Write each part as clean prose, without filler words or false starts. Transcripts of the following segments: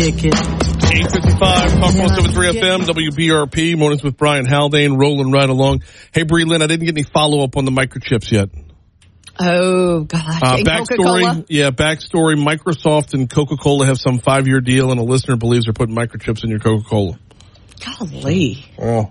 kick it. 8:55, Talk 107.3 FM, WBRP, Mornings with Brian Haldane, rolling right along. Hey, Brie Lynn, I didn't get any follow-up on the microchips yet. Oh, gosh. Backstory, backstory. Microsoft and Coca-Cola have some 5-year deal, and a listener believes they're putting microchips in your Coca-Cola. Golly. Oh.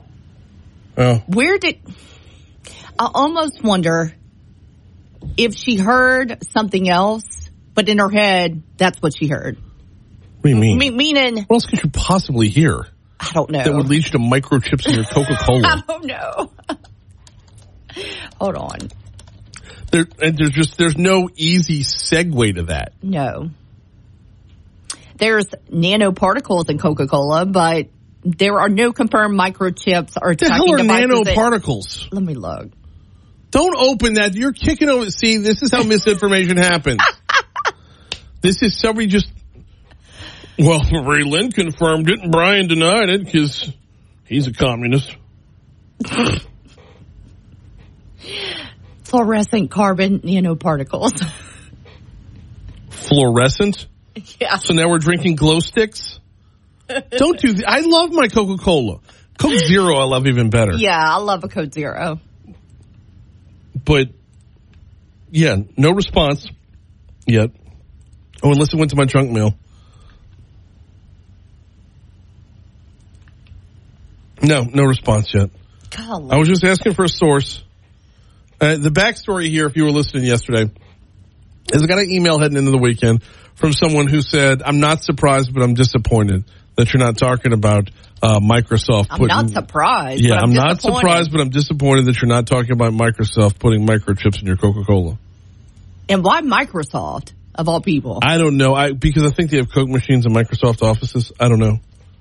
I almost wonder if she heard something else, but in her head, that's what she heard. What do you mean? Meaning... What else could you possibly hear? I don't know. That would lead you to microchips in your Coca-Cola. I don't know. Hold on. There's no easy segue to that. No. There's nanoparticles in Coca-Cola, but there are no confirmed microchips or tracking devices. The hell are nanoparticles? Let me look. Don't open that. You're kicking over. See, this is how misinformation happens. This is somebody just... Well, Ray Lynn confirmed it and Brian denied it because he's a communist. Fluorescent carbon nanoparticles. Fluorescent? Yeah. So now we're drinking glow sticks? Don't do that. I love my Coca-Cola. Coke Zero I love even better. Yeah, I love a Coke Zero. But, yeah, no response yet. Oh, unless it went to my junk mail. No response yet. Golly. I was just asking for a source. The backstory here, if you were listening yesterday, is I got an email heading into the weekend from someone who said, I'm not surprised, but I'm disappointed that you're not talking about Microsoft. I'm not surprised. Yeah, but I'm not surprised, but I'm disappointed that you're not talking about Microsoft putting microchips in your Coca-Cola. And why Microsoft, of all people? I don't know. Because I think they have Coke machines in Microsoft offices. I don't know.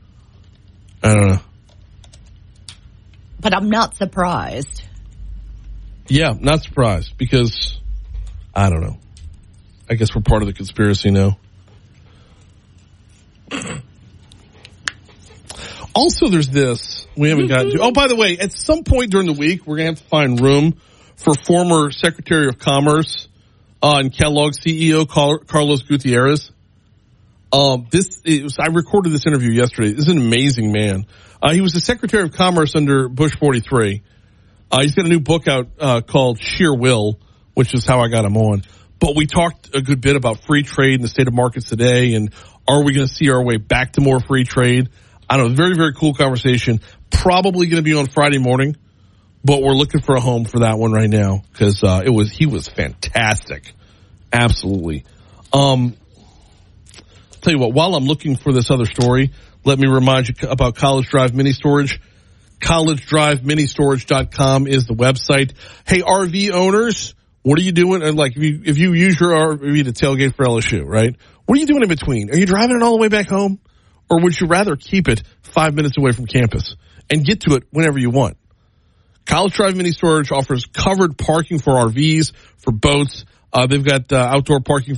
But I'm not surprised. Yeah, not surprised because, I don't know. I guess we're part of the conspiracy now. Also, there's this. We haven't gotten to. Oh, by the way, at some point during the week, we're going to have to find room for former Secretary of Commerce and Kellogg CEO Carlos Gutierrez. I recorded this interview yesterday. This is an amazing man. He was the Secretary of Commerce under Bush 43. He's got a new book out called Sheer Will, which is how I got him on. But we talked a good bit about free trade and the state of markets today, and are we going to see our way back to more free trade? I don't know. Very, very cool conversation. Probably going to be on Friday morning, but we're looking for a home for that one right now because he was fantastic. Absolutely. Tell you what, while I'm looking for this other story, let me remind you about College Drive Mini Storage. CollegeDriveMiniStorage.com is the website. Hey, RV owners, what are you doing? And like, if you use your RV to tailgate for LSU, right? What are you doing in between? Are you driving it all the way back home? Or would you rather keep it 5 minutes away from campus and get to it whenever you want? College Drive Mini Storage offers covered parking for RVs, for boats. They've got outdoor parking